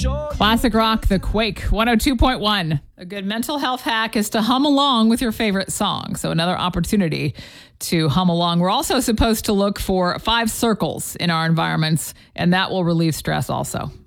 Classic rock, The Quake, 102.1. A good mental health hack is to hum along with your favorite song. So another opportunity to hum along. We're also supposed to look for 5 circles in our environments, and that will relieve stress also.